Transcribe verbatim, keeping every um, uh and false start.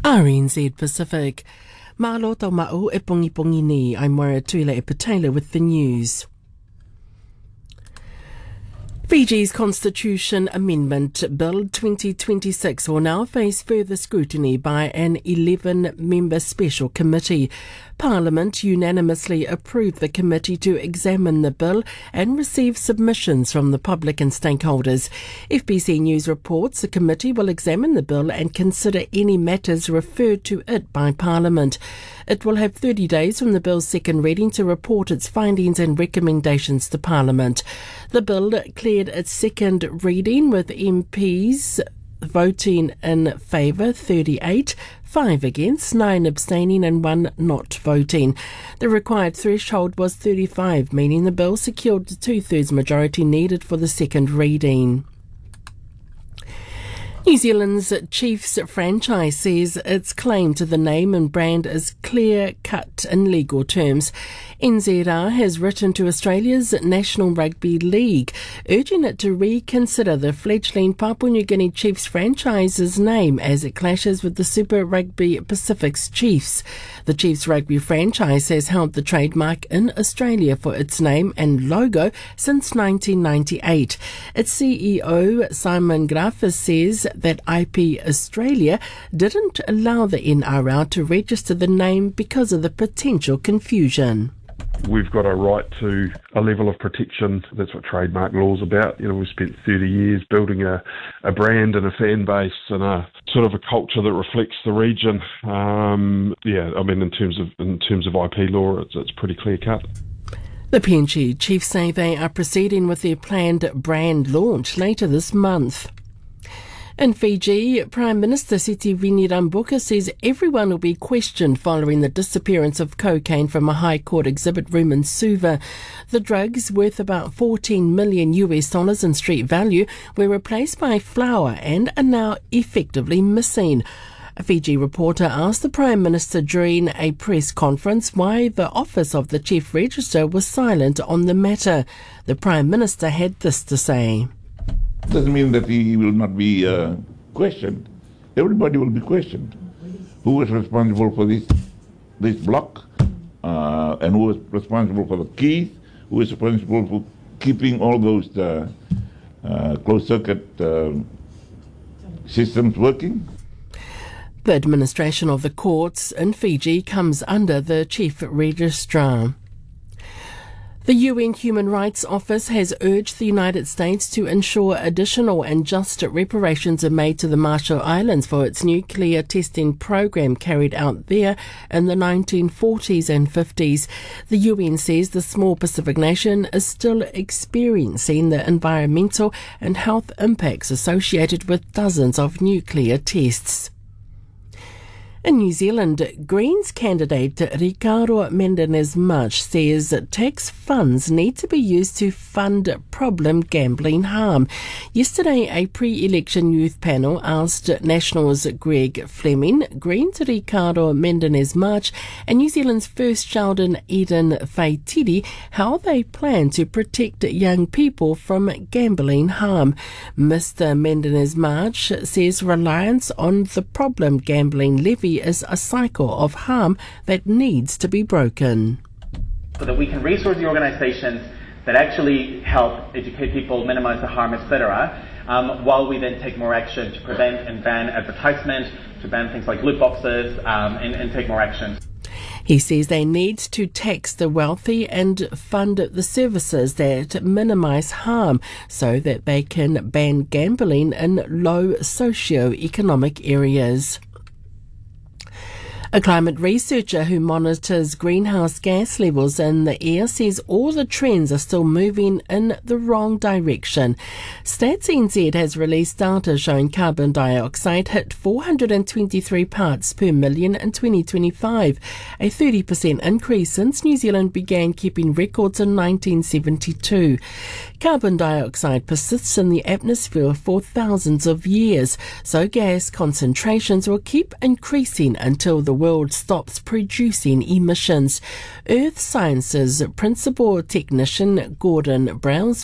R N Z Pacific. Malo tau ma'u e pongi pongi ni. I'm Moira Tuila e Patela with the news. Fiji's Constitution Amendment Bill twenty twenty-six will now face further scrutiny by an eleven-member special committee. Parliament unanimously approved the committee to examine the bill and receive submissions from the public and stakeholders. F B C News reports the committee will examine the bill and consider any matters referred to it by Parliament. It will have thirty days from the bill's second reading to report its findings and recommendations to Parliament. The bill cleared its second reading with M Ps voting in favour, thirty-eight, five against, nine abstaining and one not voting. The required threshold was thirty-five, meaning the bill secured the two-thirds majority needed for the second reading. New Zealand's Chiefs franchise says its claim to the name and brand is clear-cut in legal terms. N Z R has written to Australia's National Rugby League, urging it to reconsider the fledgling Papua New Guinea Chiefs franchise's name as it clashes with the Super Rugby Pacific's Chiefs. The Chiefs Rugby franchise has held the trademark in Australia for its name and logo since nineteen ninety-eight. Its C E O, Simon Grafis, says that I P Australia didn't allow the N R L to register the name because of the potential confusion. We've got a right to a level of protection. That's what trademark law is about. You know, we've spent thirty years building a, a brand and a fan base and a sort of a culture that reflects the region. Um, yeah, I mean, in terms of in terms of I P law, it's, it's pretty clear cut. The P N G chiefs say they are proceeding with their planned brand launch later this month. In Fiji, Prime Minister Sitiveni Rabuka says everyone will be questioned following the disappearance of cocaine from a High Court exhibit room in Suva. The drugs, worth about fourteen million U S dollars in street value, were replaced by flour and are now effectively missing. A Fiji reporter asked the Prime Minister during a press conference why the Office of the Chief Registrar was silent on the matter. The Prime Minister had this to say. Doesn't mean that he will not be uh, questioned. Everybody will be questioned. Who is responsible for this this block, uh, and who is responsible for the keys? Who is responsible for keeping all those uh, uh, closed-circuit uh, systems working? The administration of the courts in Fiji comes under the Chief Registrar. The U N Human Rights Office has urged the United States to ensure additional and just reparations are made to the Marshall Islands for its nuclear testing program carried out there in the nineteen forties and fifties. The U N says the small Pacific nation is still experiencing the environmental and health impacts associated with dozens of nuclear tests. In New Zealand, Greens candidate Ricardo Mendes March says tax funds need to be used to fund problem gambling harm. Yesterday, a pre-election youth panel asked Nationals Greg Fleming, Greens Ricardo Mendes March and New Zealand's first Sheldon Eden Faitiri how they plan to protect young people from gambling harm. Mister Mendes March says reliance on the problem gambling levy is a cycle of harm that needs to be broken. So that we can resource the organisations that actually help educate people, minimise the harm, et cetera, um, while we then take more action to prevent and ban advertisement, to ban things like loot boxes, um, and, and take more action. He says they need to tax the wealthy and fund the services that minimise harm so that they can ban gambling in low socio-economic areas. A climate researcher who monitors greenhouse gas levels in the air says all the trends are still moving in the wrong direction. Stats N Z has released data showing carbon dioxide hit four hundred twenty-three parts per million in twenty twenty-five, a thirty percent increase since New Zealand began keeping records in nineteen seventy-two. Carbon dioxide persists in the atmosphere for thousands of years, so gas concentrations will keep increasing until the world stops producing emissions. Earth Sciences principal technician Gordon Browns